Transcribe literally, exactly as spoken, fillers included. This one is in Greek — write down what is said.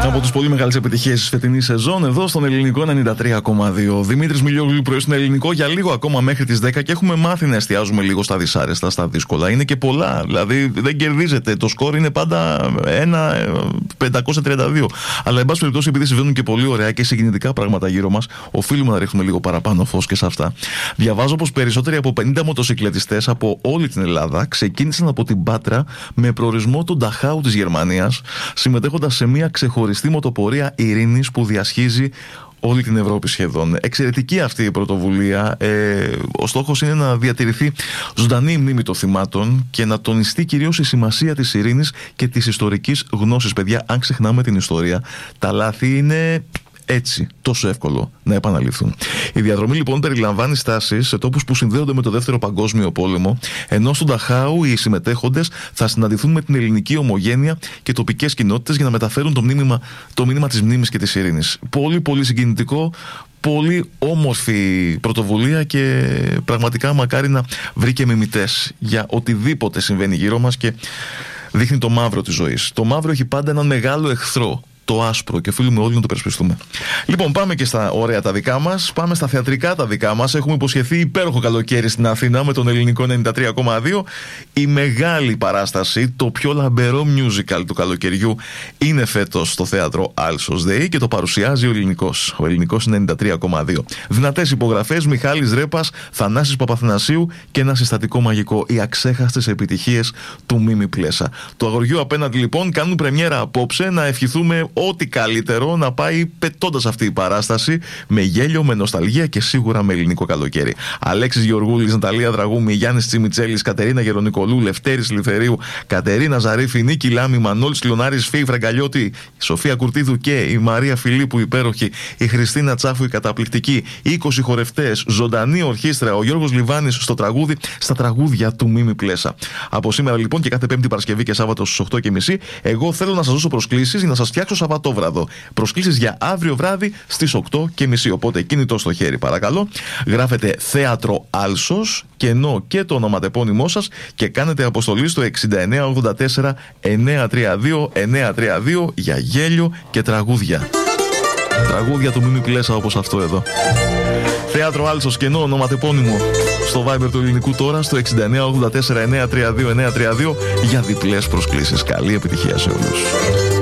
Από τις πολύ μεγάλες επιτυχίες της φετινής σεζόν, εδώ στον Ελληνικό ενενήντα τρία κόμμα δύο. Δημήτρης Μιλιόγλου πρωί στον Ελληνικό για λίγο ακόμα μέχρι τις δέκα και έχουμε μάθει να εστιάζουμε λίγο στα δυσάρεστα, στα δύσκολα. Είναι και πολλά, δηλαδή δεν κερδίζετε. Το σκορ είναι πάντα ένα πεντακόσια τριάντα δύο. Αλλά εν πάση περιπτώσει, επειδή συμβαίνουν και πολύ ωραία και συγκινητικά πράγματα γύρω μας, οφείλουμε να ρίχνουμε λίγο παραπάνω φως και σε αυτά. Διαβάζω πως περισσότεροι από πενήντα μοτοσυκλετιστές από όλη την Ελλάδα ξεκίνησαν από την Πάτρα με προορισμό τον Νταχάου της Γερμανίας, συμμετέχοντας σε μια ξεχωριστή μοτοπορία ειρήνης που διασχίζει όλη την Ευρώπη σχεδόν. Εξαιρετική αυτή η πρωτοβουλία. Ε, ο στόχος είναι να διατηρηθεί ζωντανή η μνήμη των θυμάτων και να τονιστεί κυρίως η σημασία της ειρήνης και της ιστορικής γνώσης. Παιδιά, αν ξεχνάμε την ιστορία, τα λάθη είναι έτσι τόσο εύκολο να επαναληφθούν. Η διαδρομή λοιπόν περιλαμβάνει στάσεις σε τόπους που συνδέονται με το Δεύτερο Παγκόσμιο Πόλεμο, ενώ στον Νταχάου οι συμμετέχοντες θα συναντηθούν με την ελληνική ομογένεια και τοπικές κοινότητες για να μεταφέρουν το μήνυμα, το μήνυμα της μνήμης και της ειρήνης. Πολύ πολύ συγκινητικό, πολύ όμορφη πρωτοβουλία και πραγματικά μακάρι να βρει και μιμητές για οτιδήποτε συμβαίνει γύρω μας και δείχνει το μαύρο της ζωής. Το μαύρο έχει πάντα έναν μεγάλο εχθρό, το άσπρο, και οφείλουμε όλοι να το περισπιστούμε. Λοιπόν, πάμε και στα ωραία τα δικά μας. Πάμε στα θεατρικά τα δικά μας. Έχουμε υποσχεθεί υπέροχο καλοκαίρι στην Αθήνα με τον Ελληνικό ενενήντα τρία κόμμα δύο. Η μεγάλη παράσταση, το πιο λαμπερό musical του καλοκαιριού, είναι φέτος στο θέατρο Άλσος ΔΕΗ και το παρουσιάζει ο Ελληνικός. Ο Ελληνικός ενενήντα τρία κόμμα δύο. Δυνατές υπογραφές, Μιχάλης Ρέπας, Θανάσης Παπαθανασίου και ένα συστατικό μαγικό. Οι αξέχαστες επιτυχίες του Μίμη Πλέσα. Το αγοριού απέναντι λοιπόν κάνουν πρεμιέρα απόψε. Να ευχηθούμε ό,τι καλύτερο να πάει πετώντας αυτή η παράσταση με γέλιο, με νοσταλγία και σίγουρα με ελληνικό καλοκαίρι. Αλέξης Γεωργούλης, Ναταλία Δραγούμη, Γιάννης Τσιμιτσέλης, Κατερίνα Γερονικολού, Λευτέρης Λιθερίου, Κατερίνα Ζαρίφη, Νίκη Λάμη, Μανώλης Λιονάρης, Φίη Φραγκαλιώτη, Σοφία Κουρτίδου και η Μαρία Φιλίππου υπέροχη, η Χριστίνα Τσάφου η καταπληκτική, είκοσι χορευτές, ζωντανή ορχήστρα, ο Γιώργος Λιβάνης στο τραγούδι, στα τραγούδια του Μίμη Πλέσα. Από σήμερα λοιπόν και κάθε Πέμπτη, Παρασκευή και Σάββατο στις οκτώ και μισή, εγώ θέλω να σας δώσω προσκλήσεις για να σας φτιάξω Σαββατόβραδο. Προσκλήσεις για αύριο βράδυ στις οκτώ και μισή. Οπότε κινητό στο χέρι, παρακαλώ. Γράφετε Θέατρο Άλσος και ενώ και το ονοματεπώνυμό σας και κάνετε αποστολή στο εξήντα εννέα ογδόντα τέσσερα εννιακόσια τριάντα δύο εννιακόσια τριάντα δύο για γέλιο και τραγούδια. Τραγούδια του Μίμη Πλέσα όπως αυτό εδώ. Θέατρο Άλσος και ενώ ονοματεπώνυμο στο Viber του Ελληνικού τώρα στο εξήντα εννέα ογδόντα τέσσερα εννιακόσια τριάντα δύο εννιακόσια τριάντα δύο για διπλές προσκλήσεις. Καλή επιτυχία σε όλους.